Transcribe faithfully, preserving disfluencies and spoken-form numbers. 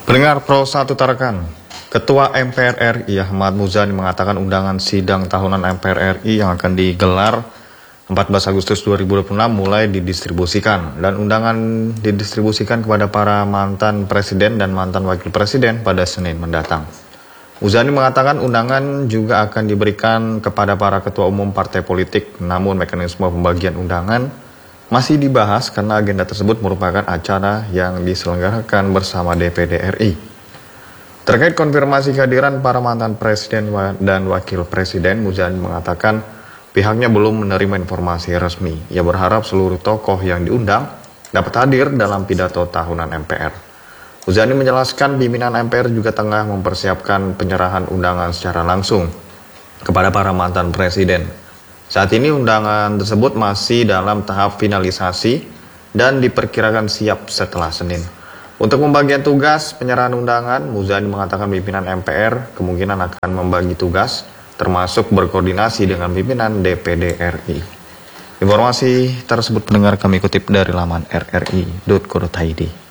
Pendengar Pro satu Tarakan, Ketua M P R R I Ahmad Muzani mengatakan undangan sidang tahunan M P R R I yang akan digelar empat belas Agustus dua ribu dua puluh enam mulai didistribusikan dan undangan didistribusikan kepada para mantan presiden dan mantan wakil presiden pada Senin mendatang. Muzani mengatakan undangan juga akan diberikan kepada para ketua umum partai politik, namun mekanisme pembagian undangan masih dibahas karena agenda tersebut merupakan acara yang diselenggarakan bersama D P D R I. Terkait konfirmasi kehadiran para mantan presiden dan wakil presiden, Muzani mengatakan pihaknya belum menerima informasi resmi. Ia berharap seluruh tokoh yang diundang dapat hadir dalam pidato tahunan M P R. Muzani menjelaskan pimpinan M P R juga tengah mempersiapkan penyerahan undangan secara langsung kepada para mantan presiden. Saat ini undangan tersebut masih dalam tahap finalisasi dan diperkirakan siap setelah Senin. Untuk pembagian tugas penyerahan undangan, Muzani mengatakan pimpinan M P R kemungkinan akan membagi tugas, termasuk berkoordinasi dengan pimpinan D P D R I. Informasi tersebut pendengar kami kutip dari laman r r i titik co titik i d.